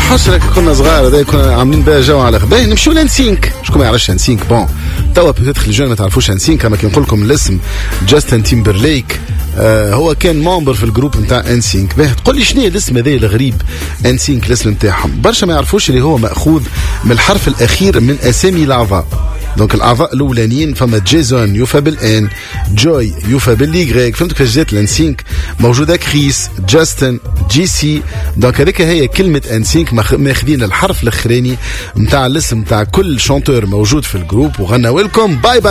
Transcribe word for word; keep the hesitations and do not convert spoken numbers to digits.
حسرك كنا صغار هذا كنا عاملين بها جو على خباي نمشيو لانسينك. شكون ما يعرفش انسينك؟ بون توا بيتيتر الجون ما تعرفوش انسينك، اما كي نقول لكم الاسم جاستن تيمبرليك آه هو كان ممبر في الجروب نتاع انسينك. باه تقول لي شنو الاسم هذا الغريب انسينك؟ الاسم نتاعهم برشا ما يعرفوش اللي هو ماخوذ من الحرف الاخير من اسامي الاعضاء. دونك الاعضاء الاولانيين فما جيسون يوفى بالان، جوي يوفى باللي، فهمتوا كيفاش جات الانسينك؟ موجوده كريس، جاستن، جي سي. دونك هذيك هي كلمه انسينك، ماخذين الحرف الاخراني نتاع الاسم نتاع كل شونتور موجود في الجروب وغنوا لكم باي باي.